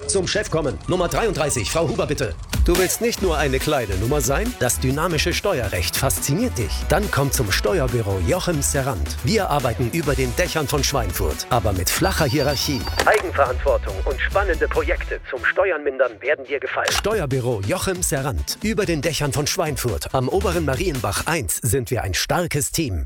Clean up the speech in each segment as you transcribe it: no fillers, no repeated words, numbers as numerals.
Zum Chef kommen. Nummer 33, Frau Huber, bitte. Du willst nicht nur eine kleine Nummer sein? Das dynamische Steuerrecht fasziniert dich? Dann komm zum Steuerbüro Jochem Serrant. Wir arbeiten über den Dächern von Schweinfurt, aber mit flacher Hierarchie. Eigenverantwortung und spannende Projekte zum Steuern mindern werden dir gefallen. Steuerbüro Jochem Serrant. Über den Dächern von Schweinfurt. Am oberen Marienbach 1 sind wir ein starkes Team.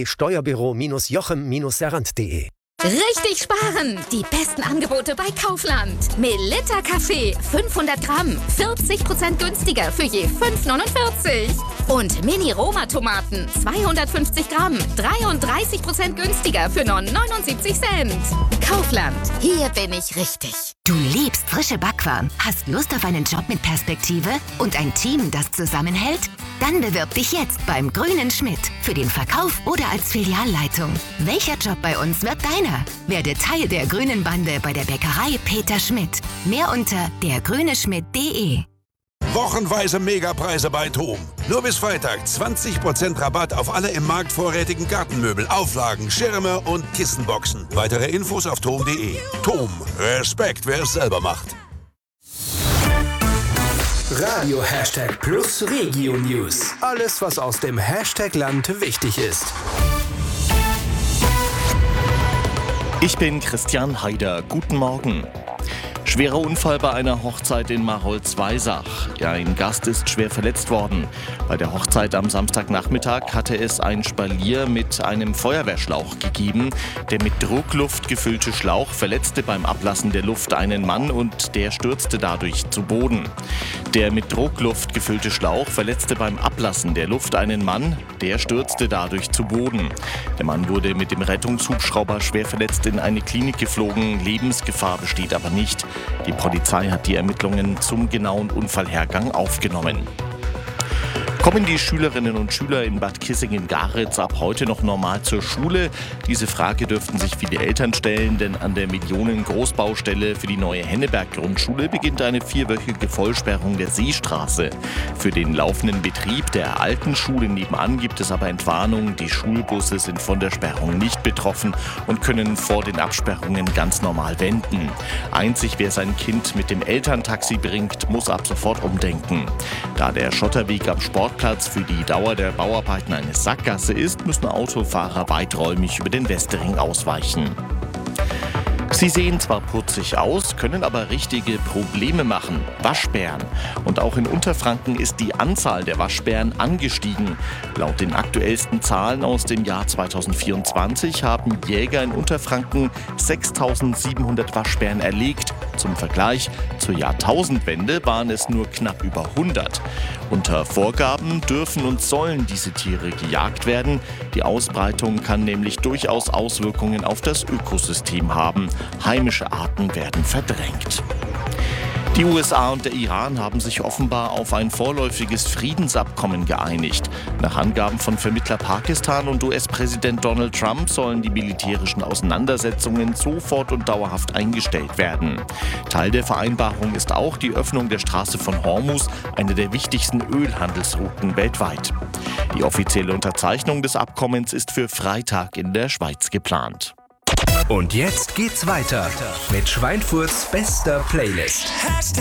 www.steuerbüro-jochem-serrant.de. Richtig sparen! Die besten Angebote bei Kaufland. Melitta Kaffee, 500 Gramm, 40% günstiger für je 5,49. Und Mini-Roma-Tomaten, 250 Gramm, 33% günstiger für nur 79 Cent. Kaufland, hier bin ich richtig. Du liebst frische Backwaren, hast Lust auf einen Job mit Perspektive und ein Team, das zusammenhält? Dann bewirb dich jetzt beim Grünen Schmidt für den Verkauf oder als Filialleitung. Welcher Job bei uns wird deiner? Werde Teil der Grünen Bande bei der Bäckerei Peter Schmidt. Mehr unter dergrüneschmidt.de. Wochenweise Megapreise bei TOM. Nur bis Freitag 20% Rabatt auf alle im Markt vorrätigen Gartenmöbel, Auflagen, Schirme und Kissenboxen. Weitere Infos auf tom.de. TOM. Respekt, wer es selber macht. Radio #+ Regio News. Alles, was aus dem Hashtag-Land wichtig ist. Ich bin Christian Haider. Guten Morgen. Schwerer Unfall bei einer Hochzeit in Marolz-Weisach. Ein Gast ist schwer verletzt worden. Bei der Hochzeit am Samstagnachmittag hatte es ein Spalier mit einem Feuerwehrschlauch gegeben. Der mit Druckluft gefüllte Schlauch verletzte beim Ablassen der Luft einen Mann und der stürzte dadurch zu Boden. Der mit Druckluft gefüllte Schlauch verletzte beim Ablassen der Luft einen Mann, der stürzte dadurch zu Boden. Der Mann wurde mit dem Rettungshubschrauber schwer verletzt in eine Klinik geflogen. Lebensgefahr besteht aber nicht. Die Polizei hat die Ermittlungen zum genauen Unfallhergang aufgenommen. Kommen die Schülerinnen und Schüler in Bad Kissingen-Garitz ab heute noch normal zur Schule? Diese Frage dürften sich viele Eltern stellen, denn an der Millionen-Großbaustelle für die neue Henneberg-Grundschule beginnt eine 4-wöchige Vollsperrung der Seestraße. Für den laufenden Betrieb der alten Schule nebenan gibt es aber Entwarnung. Die Schulbusse sind von der Sperrung nicht betroffen und können vor den Absperrungen ganz normal wenden. Einzig wer sein Kind mit dem Elterntaxi bringt, muss ab sofort umdenken. Da der Schotterweg am Sportplatz für die Dauer der Bauarbeiten eine Sackgasse ist, müssen Autofahrer weiträumig über den Westring ausweichen. Sie sehen zwar putzig aus, können aber richtige Probleme machen. Waschbären. Und auch in Unterfranken ist die Anzahl der Waschbären angestiegen. Laut den aktuellsten Zahlen aus dem Jahr 2024 haben Jäger in Unterfranken 6.700 Waschbären erlegt. Zum Vergleich, zur Jahrtausendwende waren es nur knapp über 100. Unter Vorgaben dürfen und sollen diese Tiere gejagt werden. Die Ausbreitung kann nämlich durchaus Auswirkungen auf das Ökosystem haben. Heimische Arten werden verdrängt. Die USA und der Iran haben sich offenbar auf ein vorläufiges Friedensabkommen geeinigt. Nach Angaben von Vermittler Pakistan und US-Präsident Donald Trump sollen die militärischen Auseinandersetzungen sofort und dauerhaft eingestellt werden. Teil der Vereinbarung ist auch die Öffnung der Straße von Hormuz, eine der wichtigsten Ölhandelsrouten weltweit. Die offizielle Unterzeichnung des Abkommens ist für Freitag in der Schweiz geplant. Und jetzt geht's weiter mit Schweinfurts bester Playlist.